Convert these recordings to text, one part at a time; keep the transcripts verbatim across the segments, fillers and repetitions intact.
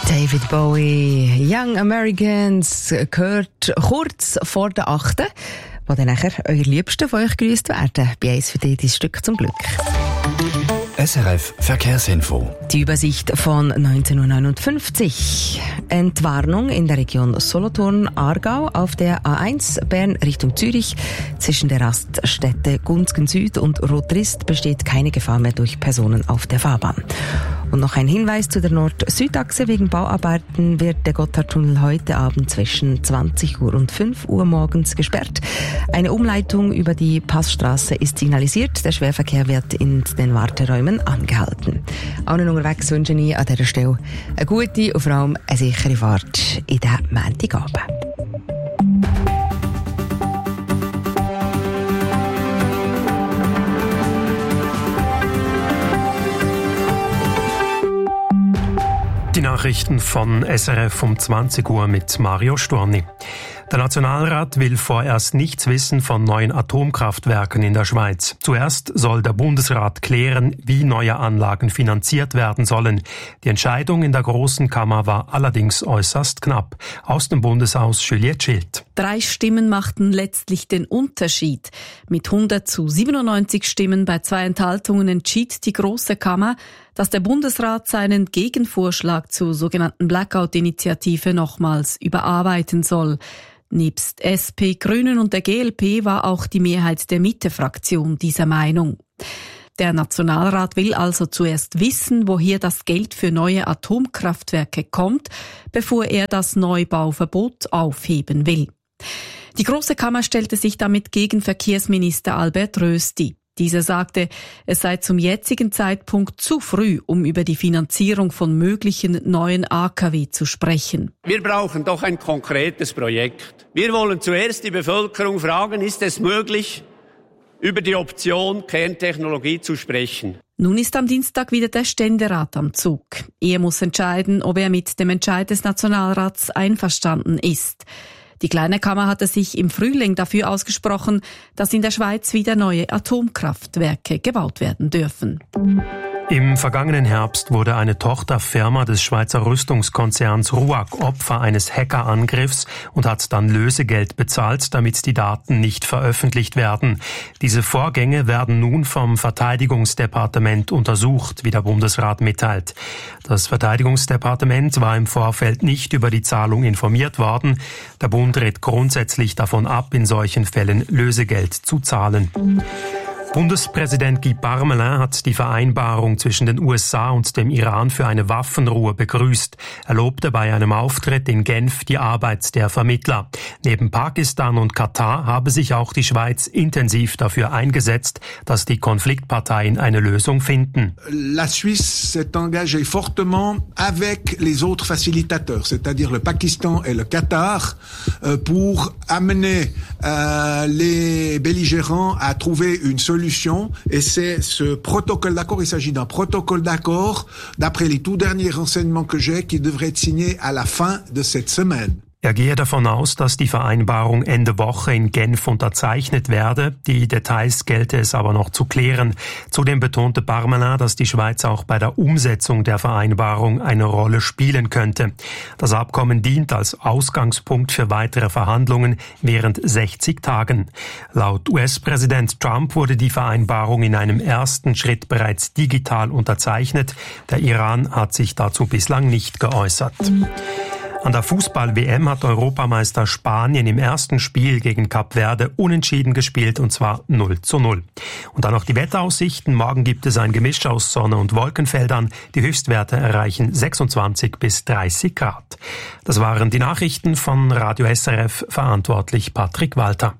David Bowie, Young Americans, gehört kurz vor der achten, wo dann nachher eure Liebsten von euch grüßt werden. Bei eins für dich, dein Stück zum Glück. S R F Verkehrsinfo. Die Übersicht von neunzehn Uhr neunundfünfzig. Entwarnung in der Region Solothurn-Aargau auf der A eins Bern Richtung Zürich. Zwischen der Raststätte Gunzgen Süd und Rotrist besteht keine Gefahr mehr durch Personen auf der Fahrbahn. Und noch ein Hinweis zu der Nord-Süd-Achse. Wegen Bauarbeiten wird der Gotthardtunnel heute Abend zwischen zwanzig Uhr und fünf Uhr morgens gesperrt. Eine Umleitung über die Passstraße ist signalisiert. Der Schwerverkehr wird in den Warteräumen angehalten. Allen unterwegs wünsche ich an dieser Stelle eine gute und vor allem eine sichere Fahrt in den Montagabend. Die Nachrichten von S R F um zwanzig Uhr mit Mario Storni. Der Nationalrat will vorerst nichts wissen von neuen Atomkraftwerken in der Schweiz. Zuerst soll der Bundesrat klären, wie neue Anlagen finanziert werden sollen. Die Entscheidung in der Grossen Kammer war allerdings äußerst knapp. Aus dem Bundeshaus Juliette Schild. Drei Stimmen machten letztlich den Unterschied. Mit hundert zu siebenundneunzig Stimmen bei zwei Enthaltungen entschied die Grosse Kammer, dass der Bundesrat seinen Gegenvorschlag zur sogenannten Blackout-Initiative nochmals überarbeiten soll. Nebst S P, Grünen und der G L P war auch die Mehrheit der Mitte-Fraktion dieser Meinung. Der Nationalrat will also zuerst wissen, woher das Geld für neue Atomkraftwerke kommt, bevor er das Neubauverbot aufheben will. Die Grosse Kammer stellte sich damit gegen Verkehrsminister Albert Rösti. Dieser sagte, es sei zum jetzigen Zeitpunkt zu früh, um über die Finanzierung von möglichen neuen A K W zu sprechen. Wir brauchen doch ein konkretes Projekt. Wir wollen zuerst die Bevölkerung fragen, ist es möglich, über die Option Kerntechnologie zu sprechen? Nun ist am Dienstag wieder der Ständerat am Zug. Er muss entscheiden, ob er mit dem Entscheid des Nationalrats einverstanden ist. Die Kleine Kammer hatte sich im Frühling dafür ausgesprochen, dass in der Schweiz wieder neue Atomkraftwerke gebaut werden dürfen. Im vergangenen Herbst wurde eine Tochterfirma des Schweizer Rüstungskonzerns RUAG Opfer eines Hackerangriffs und hat dann Lösegeld bezahlt, damit die Daten nicht veröffentlicht werden. Diese Vorgänge werden nun vom Verteidigungsdepartement untersucht, wie der Bundesrat mitteilt. Das Verteidigungsdepartement war im Vorfeld nicht über die Zahlung informiert worden. Der Bund rät grundsätzlich davon ab, in solchen Fällen Lösegeld zu zahlen. Bundespräsident Guy Parmelin hat die Vereinbarung zwischen den U S A und dem Iran für eine Waffenruhe begrüßt. Er lobte bei einem Auftritt in Genf die Arbeit der Vermittler. Neben Pakistan und Katar habe sich auch die Schweiz intensiv dafür eingesetzt, dass die Konfliktparteien eine Lösung finden. La Suisse s'est engagée fortement avec les autres facilitateurs, c'est-à-dire le Pakistan et le Qatar, pour amener euh, les belligérants à trouver une solution. Et c'est ce protocole d'accord, il s'agit d'un protocole d'accord, d'après les tout derniers renseignements que j'ai, qui devrait être signé à la fin de cette semaine. Er gehe davon aus, dass die Vereinbarung Ende Woche in Genf unterzeichnet werde. Die Details gelte es aber noch zu klären. Zudem betonte Parmelin, dass die Schweiz auch bei der Umsetzung der Vereinbarung eine Rolle spielen könnte. Das Abkommen dient als Ausgangspunkt für weitere Verhandlungen während sechzig Tagen. Laut U S-Präsident Trump wurde die Vereinbarung in einem ersten Schritt bereits digital unterzeichnet. Der Iran hat sich dazu bislang nicht geäußert. An der Fußball-W M hat Europameister Spanien im ersten Spiel gegen Kap Verde unentschieden gespielt, und zwar null zu null. Und dann noch die Wetteraussichten. Morgen gibt es ein Gemisch aus Sonne und Wolkenfeldern. Die Höchstwerte erreichen sechsundzwanzig bis dreißig Grad. Das waren die Nachrichten von Radio S R F, verantwortlich Patrick Walter.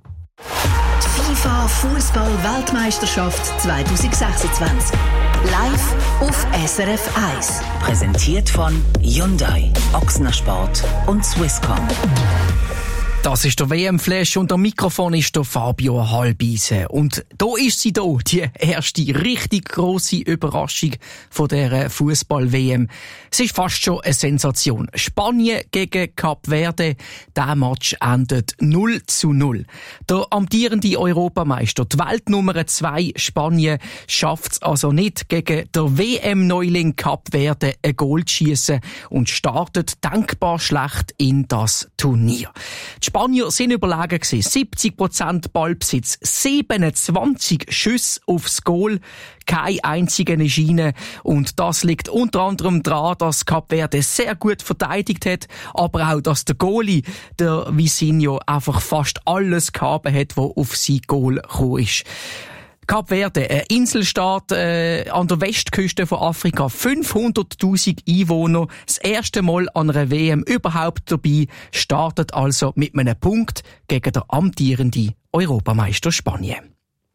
FIFA Fußball-Weltmeisterschaft zwanzig sechsundzwanzig. Live auf S R F eins. Präsentiert von Hyundai, Ochsner Sport und Swisscom. Das ist der W M-Flash und am Mikrofon ist der Fabio Halbisen. Und da ist sie da, die erste richtig grosse Überraschung von dieser Fußball-W M. Es ist fast schon eine Sensation. Spanien gegen Kap Verde. Der Match endet null zu null. Der amtierende Europameister, die Weltnummer zwei Spanien, schafft es also nicht, gegen der W M-Neuling Kap Verde ein Goal zu schiessen und startet denkbar schlecht in das Turnier. Die Spanier sind überlegen gewesen. siebzig Prozent Ballbesitz, siebenundzwanzig Schüsse aufs Goal, keine einzige Schiene. Und das liegt unter anderem daran, dass Kap Verde sehr gut verteidigt hat, aber auch, dass der Goalie, der Vizinho, einfach fast alles gehabt hat, was auf sein Goal gekommen ist. Kap Verde, ein Inselstaat äh, an der Westküste von Afrika, fünfhunderttausend Einwohner, das erste Mal an einer W M überhaupt dabei, startet also mit einem Punkt gegen den amtierenden Europameister Spanien.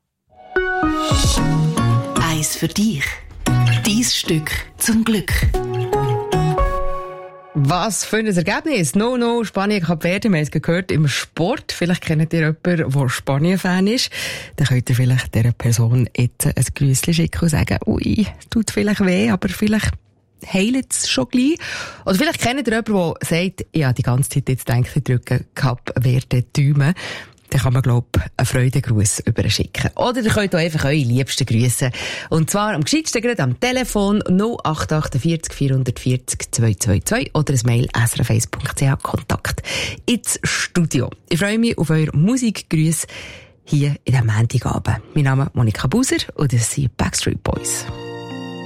Eins für dich. Dein Stück zum Glück. Was für ein Ergebnis. No, no, Spanien, Kap Verde, wir haben es gehört im Sport. Vielleicht kennt ihr jemanden, der Spanien-Fan ist. Dann könnt ihr vielleicht dieser Person jetzt ein Grüßchen schicken und sagen, ui, tut vielleicht weh, aber vielleicht heilt es schon gleich. Oder vielleicht kennt ihr jemanden, der sagt, ja, die ganze Zeit jetzt denke ich, drücken Kap Verde Daumen. Dann kann man, glaub, einen Freudengruß überschicken. Oder ihr könnt auch einfach eure Liebsten grüßen. Und zwar am gescheitsten gerade am Telefon null acht acht vier vier vier null zwei zwei zwei oder ein Mail s r f eins punkt c h Kontakt ins Studio. Ich freue mich auf eure Musikgrüße hier in diesem Montagabend. Mein Name ist Monika Buser und das sind Backstreet Boys.